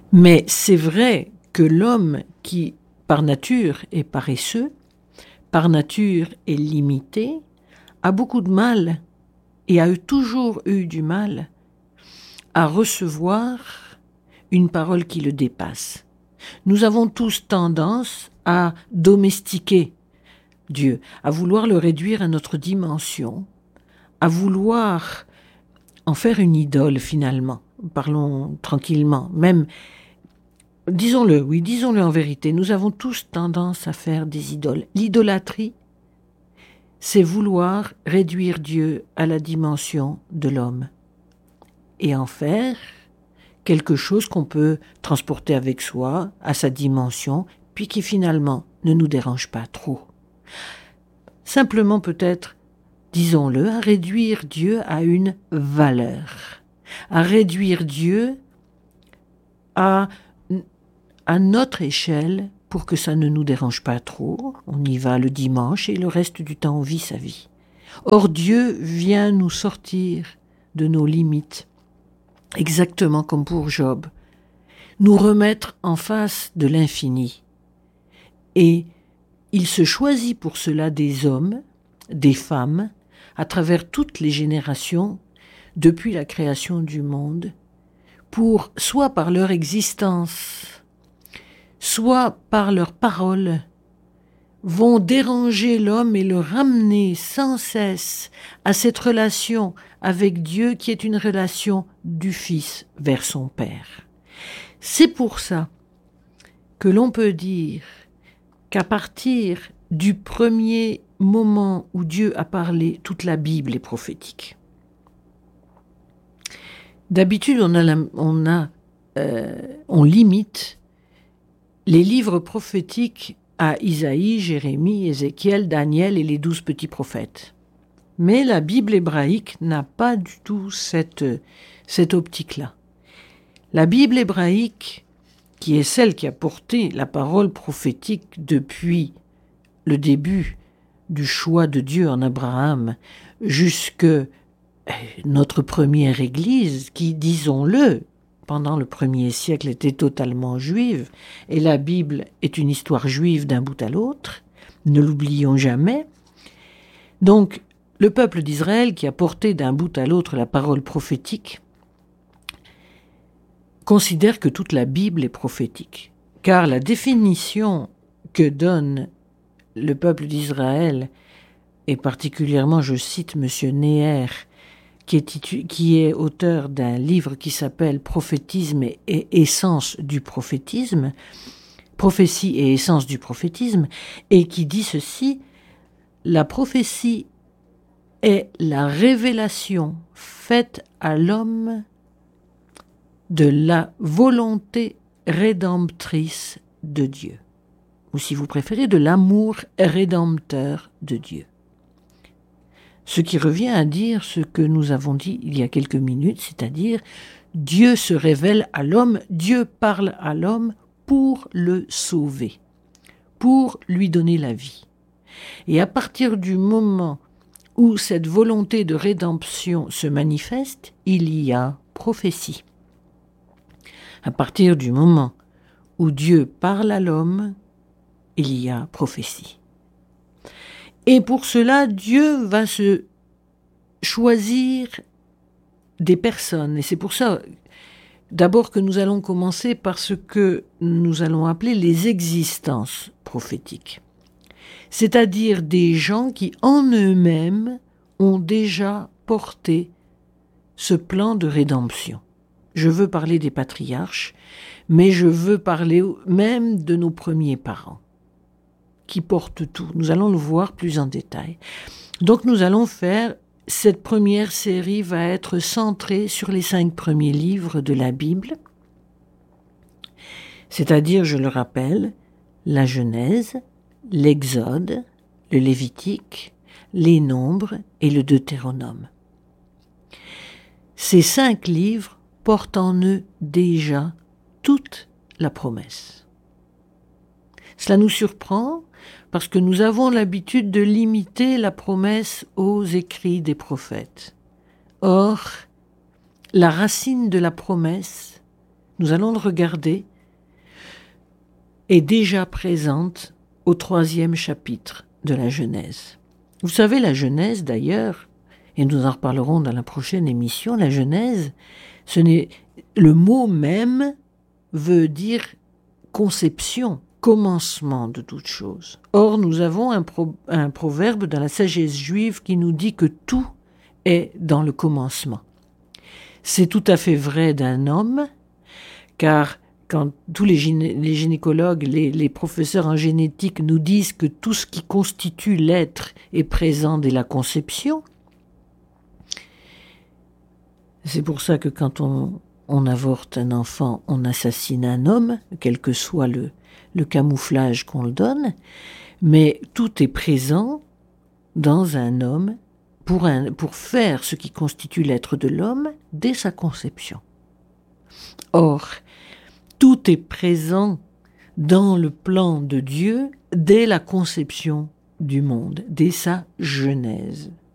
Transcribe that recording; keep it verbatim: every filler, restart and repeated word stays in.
Mais c'est vrai que l'homme qui, par nature, est paresseux, par nature est limité, a beaucoup de mal et a toujours eu du mal à recevoir une parole qui le dépasse. Nous avons tous tendance à domestiquer Dieu, à vouloir le réduire à notre dimension, à vouloir en faire une idole finalement. Parlons tranquillement, même, disons-le, oui, disons-le en vérité, nous avons tous tendance à faire des idoles. L'idolâtrie, c'est vouloir réduire Dieu à la dimension de l'homme et en faire quelque chose qu'on peut transporter avec soi à sa dimension, puis qui finalement ne nous dérange pas trop. Simplement peut-être, disons-le, à réduire Dieu à une valeur, à réduire Dieu à, à notre échelle pour que ça ne nous dérange pas trop. On y va le dimanche et le reste du temps on vit sa vie. Or Dieu vient nous sortir de nos limites, exactement comme pour Job, nous remettre en face de l'infini. Et il se choisit pour cela des hommes, des femmes, à travers toutes les générations, depuis la création du monde, pour, soit par leur existence, soit par leurs paroles, vont déranger l'homme et le ramener sans cesse à cette relation avec Dieu qui est une relation du Fils vers son Père. C'est pour ça que l'on peut dire qu'à partir du premier moment où Dieu a parlé, toute la Bible est prophétique. D'habitude, on, a la, on, a, euh, on limite les livres prophétiques à Isaïe, Jérémie, Ézéchiel, Daniel et les douze petits prophètes. Mais la Bible hébraïque n'a pas du tout cette, cette optique-là. La Bible hébraïque, qui est celle qui a porté la parole prophétique depuis le début du choix de Dieu en Abraham jusque notre première Église, qui, disons-le, pendant le premier siècle était totalement juive, et la Bible est une histoire juive d'un bout à l'autre, ne l'oublions jamais. Donc, le peuple d'Israël qui a porté d'un bout à l'autre la parole prophétique considère que toute la Bible est prophétique, car la définition que donne le peuple d'Israël, et particulièrement, je cite M. Neher, qui est, titu- qui est auteur d'un livre qui s'appelle « Prophétisme et essence du prophétisme », prophétie et essence du prophétisme, et qui dit ceci: la prophétie est la révélation faite à l'homme de la volonté rédemptrice de Dieu, ou si vous préférez, de l'amour rédempteur de Dieu. Ce qui revient à dire ce que nous avons dit il y a quelques minutes, c'est-à-dire Dieu se révèle à l'homme, Dieu parle à l'homme pour le sauver, pour lui donner la vie. Et à partir du moment où cette volonté de rédemption se manifeste, il y a prophétie. À partir du moment où Dieu parle à l'homme, il y a prophétie. Et pour cela, Dieu va se choisir des personnes. Et c'est pour ça, d'abord, que nous allons commencer par ce que nous allons appeler les existences prophétiques. C'est-à-dire des gens qui, en eux-mêmes, ont déjà porté ce plan de rédemption. Je veux parler des patriarches, mais je veux parler même de nos premiers parents, qui portent tout. Nous allons le voir plus en détail. Donc nous allons faire, cette première série va être centrée sur les cinq premiers livres de la Bible, c'est-à-dire, je le rappelle, la Genèse, l'Exode, le Lévitique, les Nombres et le Deutéronome. Ces cinq livres portent en eux déjà toute la promesse. Cela nous surprend parce que nous avons l'habitude de limiter la promesse aux écrits des prophètes. Or, la racine de la promesse nous allons le regarder, est déjà présente au troisième chapitre de la Genèse. Vous savez, la Genèse d'ailleurs, et nous en reparlerons dans la prochaine émission, la Genèse, ce n'est, le mot même veut dire conception, commencement de toute chose. Or, nous avons un, pro, un proverbe dans la sagesse juive qui nous dit que tout est dans le commencement. C'est tout à fait vrai d'un homme, car quand tous les, gyné- les gynécologues, les, les professeurs en génétique nous disent que tout ce qui constitue l'être est présent dès la conception, c'est pour ça que quand on, on avorte un enfant, on assassine un homme, quel que soit le, le camouflage qu'on le donne, mais tout est présent dans un homme pour, un, pour faire ce qui constitue l'être de l'homme dès sa conception. Or, tout est présent dans le plan de Dieu dès la conception du monde, dès sa genèse.